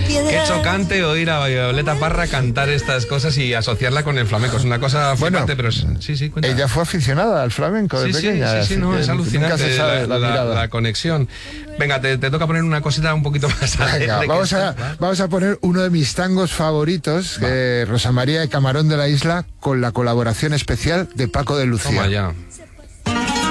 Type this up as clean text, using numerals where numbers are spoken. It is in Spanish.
piedra. Qué chocante oír a Violeta Parra cantar estas cosas y asociarla con el flamenco. Es una cosa flipante, pero sí, cuenta. Ella fue aficionada al flamenco de pequeña. Sí, no, es alucinante nunca se sabe la conexión. Venga, te toca poner una cosita un poquito más alegre. Venga, vamos a poner uno de mis tangos favoritos, Rosa María de Camarón de la Isla, con la colaboración especial de Paco de Lucía. Toma ya.